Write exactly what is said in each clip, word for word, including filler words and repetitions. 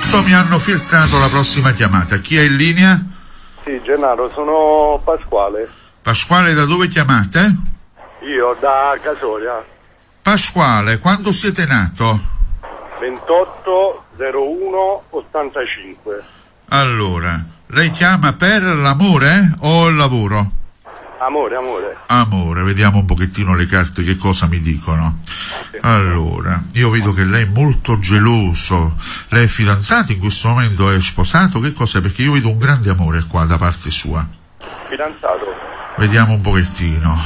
Mi hanno filtrato la prossima chiamata. Chi è in linea? Sì, Gennaro, sono Pasquale. Pasquale, da dove chiamate? Io da Casoria. Pasquale, quando siete nato? ventotto zero uno ottantacinque. Allora, lei chiama per l'amore o il lavoro? Amore, amore. Amore, vediamo un pochettino le carte che cosa mi dicono. Allora, io vedo che lei è molto geloso. Lei è fidanzato in questo momento, è sposato, che cos'è? Perché io vedo un grande amore qua da parte sua. Fidanzato. Vediamo un pochettino.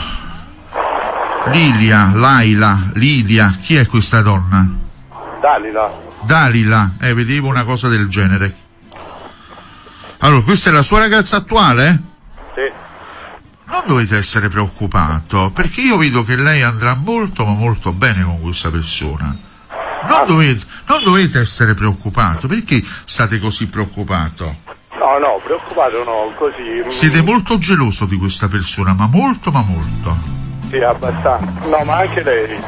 Lilia, Laila, Lilia, chi è questa donna? Dalila. Dalila, eh, vedevo una cosa del genere. Allora, questa è la sua ragazza attuale? Sì. Non dovete essere preoccupato, perché io vedo che lei andrà molto ma molto bene con questa persona. Non dovete, non dovete essere preoccupato. Perché state così preoccupato? No, no, preoccupato no, così. Siete molto geloso di questa persona, ma molto ma molto. Sì, abbastanza. No, ma anche lei.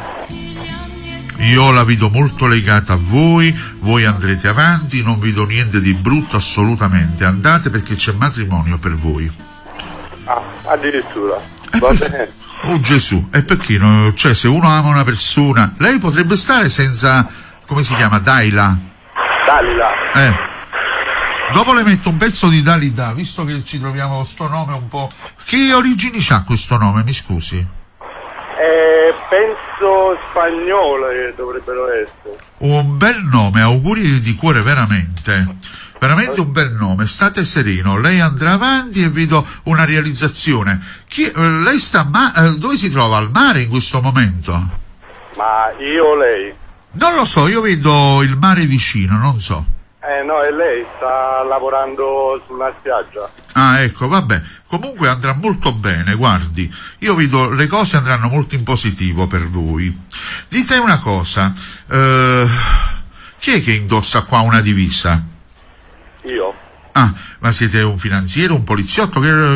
Io la vedo molto legata a voi, voi andrete avanti, non vedo niente di brutto assolutamente. Andate perché c'è matrimonio per voi. Ah, addirittura. Eh, Va per... bene. Oh Gesù, e perché no? Cioè, se uno ama una persona, lei potrebbe stare senza, come si chiama, Daila? Dalila. Eh. Dopo le metto un pezzo di Dalida, visto che ci troviamo con sto nome un po'. Che origini c'ha questo nome, mi scusi? Eh, penso spagnole dovrebbero essere. Un bel nome, auguri di cuore veramente. Veramente un bel nome, state sereno, lei andrà avanti e vedo una realizzazione. Chi, eh, lei sta ma- eh, dove si trova? Al mare in questo momento? Ma io o lei? Non lo so, io vedo il mare vicino, non so. Eh no, e lei sta lavorando sulla spiaggia. Ah, ecco, vabbè. Comunque andrà molto bene, guardi. Io vedo le cose andranno molto in positivo per voi. Dite una cosa, eh, chi è che indossa qua una divisa? Io. Ah, ma siete un finanziere, un poliziotto? Che,